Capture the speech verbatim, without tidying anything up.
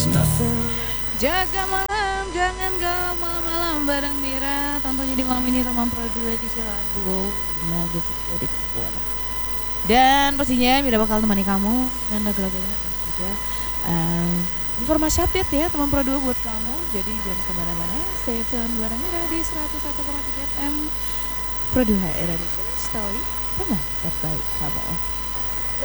Jaga malam, jangan galau malam-malam bareng Mira. Tentunya di malam ini Teman Pro dua di Cilabu, Bagus dari Papua. Dan pastinya Mira bakal temani kamu dengan lagu-lagu yang juga um, informasi update ya Teman Pro dua buat kamu. Jadi jangan kemana-mana, stay tune bareng Mira di seratus satu koma tiga F M Pro dua era di Story teman terbaik kamu.